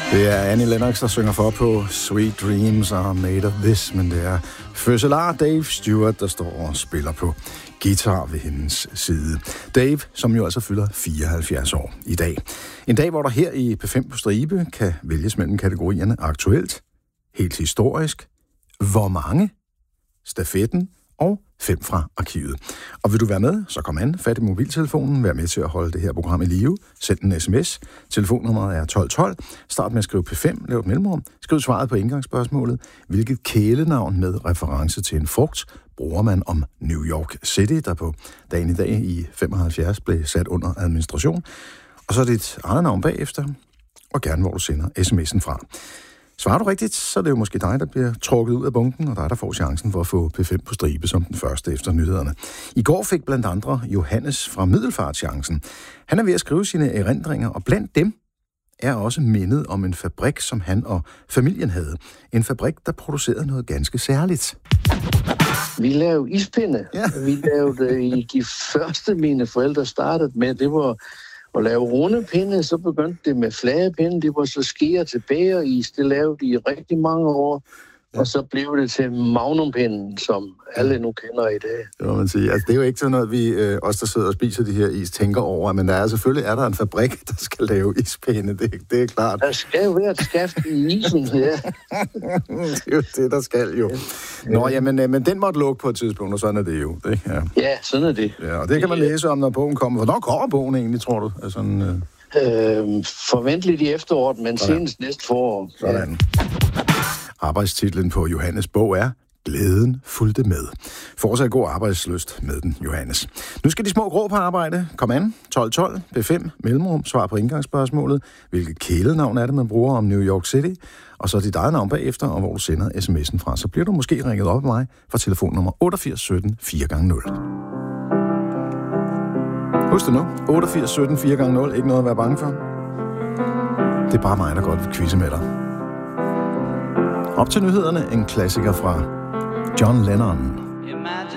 Det er Annie Lennox, der synger for på Sweet Dreams are made of this, men det er fødselar Dave Stewart, der står og spiller på guitar ved hendes side. Dave, som jo altså fylder 74 år i dag. En dag, hvor der her i P5 på stribe kan vælges mellem kategorierne aktuelt, helt historisk, hvor mange, stafetten og 5 fra arkivet. Og vil du være med, så kom an, fat i mobiltelefonen, vær med til at holde det her program i live, send en sms, telefonnummeret er 1212, start med at skrive P5, lav et mellemrum, skriv svaret på indgangsspørgsmålet, hvilket kælenavn med reference til en frugt bruger man om New York City, der på dagen i dag i 75 blev sat under administration, og så dit eget navn bagefter, og gerne hvor du sender sms'en fra. Svarer du rigtigt, så er det jo måske dig, der bliver trukket ud af bunken, og dig, der får chancen for at få P5 på stribe som den første efter nyhederne. I går fik blandt andre Johannes fra Middelfart chancen. Han er ved at skrive sine erindringer, og blandt dem er også mindet om en fabrik, som han og familien havde. En fabrik, der producerede noget ganske særligt. Vi lavede ispinde. Ja. Vi lavede i de første, mine forældre startede med, det var at lave runde pinde, så begyndte det med flade pinde, det var så skier til bageris, det lavede de i rigtig mange år, ja. Og så blev det til magnumpinden, som alle nu kender i dag. Det må man sige. Altså, det er jo ikke sådan noget, vi os, der sidder og spiser de her is, tænker over, men selvfølgelig er der en fabrik, der skal lave ispinde, det er klart. Der skal jo være et skaft i isen, ja. Det er jo det, der skal jo. Nå, ja, men den måtte lukke på et tidspunkt, og sådan er det jo. Det, ja. Ja, sådan er det. Ja, og det kan man læse om, når bogen kommer. Hvornår kommer bogen egentlig, tror du? Altså, forventeligt i efteråret, men senest næste forår. Sådan. Ja. Arbejdstitlen på Johannes' bog er Glæden fulgte med. Fortsat god arbejdslyst med den, Johannes. Nu skal de små grå på arbejde. Kom an. 1212 P5 mellemrum. Svar på indgangsspørgsmålet. Hvilket kælenavn er det, man bruger om New York City? Og så dit eget navn bagefter, og hvor du sender sms'en fra. Så bliver du måske ringet op af mig fra telefonnummer 88 17 4x0. Husk det nu. 88 17 4x0. Ikke noget at være bange for. Det er bare mig, der godt vil quizze med dig. Op til nyhederne, en klassiker fra John Lennon.